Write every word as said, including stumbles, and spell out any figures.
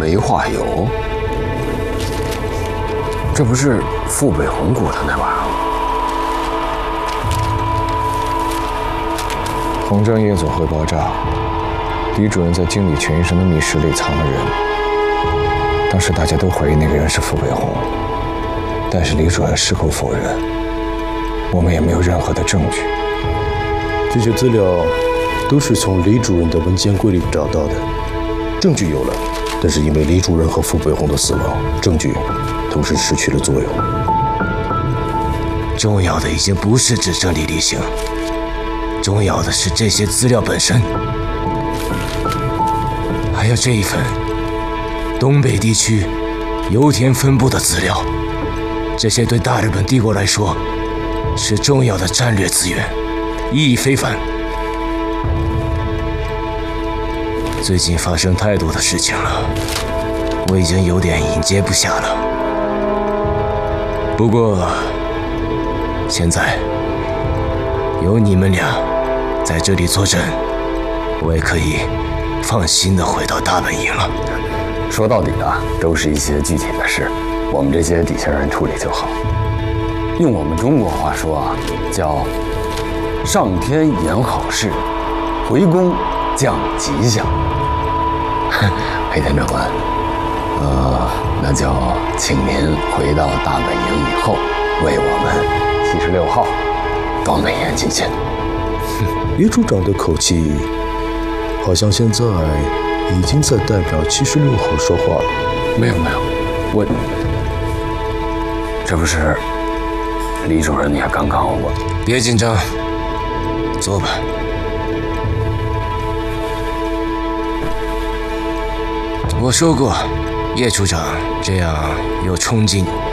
梅花油，这不是傅北红鼓的那玩意儿吗？ 洪正夜总会爆炸，李主任在经理全医生的密室里藏了人。当时大家都怀疑那个人是傅北红，但是李主任矢口否认，我们也没有任何的证据。 这些资料都是从李主任的文件柜里找到的，证据有了，但是因为李主任和傅北红的死亡，证据同时失去了作用。 重要的已经不是指证李立行，重要的是这些资料本身，还有这一份东北地区油田分布的资料。这些对大日本帝国来说是重要的战略资源，意义非凡。最近发生太多的事情了，我已经有点迎接不暇了。不过现在有你们俩在这里坐镇，我也可以放心的回到大本营了。 说到底啊，都是一些具体的事，我们这些底下人处理就好。用我们中国话说啊，叫上天言好事，回宫降吉祥。黑田长官，呃，那就请您回到大本营以后，为我们七十六号多美颜敬献。 李处长的口气，好像现在已经在代表七十六号说话了。 没有没有，我这不是李主任也刚刚我。 别紧张，坐吧。我说过，叶处长这样有冲劲